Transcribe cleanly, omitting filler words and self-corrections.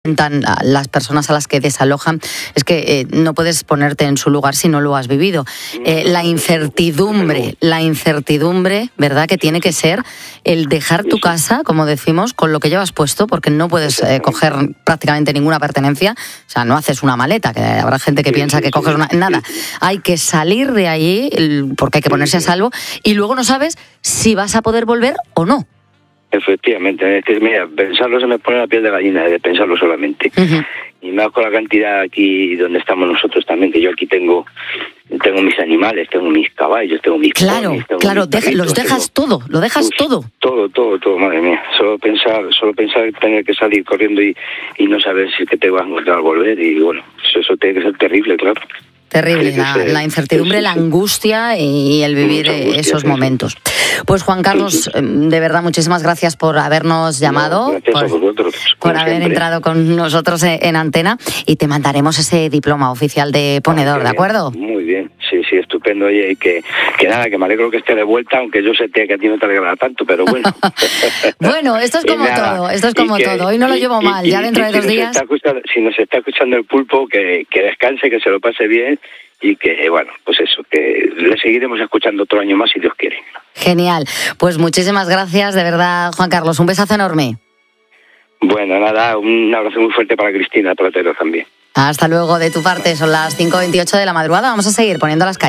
Las personas a las que desalojan es que no puedes ponerte en su lugar si no lo has vivido. La incertidumbre, ¿verdad? Que tiene que ser el dejar tu casa, como decimos, con lo que llevas puesto, porque no puedes coger prácticamente ninguna pertenencia. O sea, no haces una maleta, que habrá gente que piensa que coges nada. Hay que salir de allí porque hay que ponerse a salvo y luego no sabes si vas a poder volver o no. Efectivamente, es que mira, pensarlo se me pone la piel de gallina de pensarlo solamente. Uh-huh. Y más con la cantidad aquí donde estamos nosotros también, que yo aquí tengo mis animales, tengo mis caballos, tengo mis ponis, claro, los dejas todo, lo dejas todo. Todo, madre mía. Solo pensar tener que salir corriendo y no saber si que te vas a encontrar al volver, y bueno, eso tiene que ser terrible, claro. Terrible, la incertidumbre, la angustia y el vivir esos momentos. Pues Juan Carlos, de verdad, muchísimas gracias por habernos llamado, gracias a vosotros, por haber siempre entrado con nosotros en antena, y te mandaremos ese diploma oficial de ponedor, ¿de acuerdo? Muy bien, sí, estupendo. Oye, y que nada, que me alegro que esté de vuelta, aunque yo sé que a ti no te alegrará tanto, pero bueno. Bueno, esto es como todo, hoy no lo llevo mal, ya dentro de 2 días. Si nos está escuchando el pulpo, que descanse, que se lo pase bien, y que, bueno, pues eso, que le seguiremos escuchando otro año más si Dios quiere. Genial, pues muchísimas gracias, de verdad, Juan Carlos, un besazo enorme. Bueno, nada, un abrazo muy fuerte para Cristina Platero también. Hasta luego, de tu parte, son las 5:28 de la madrugada, vamos a seguir poniendo las calles.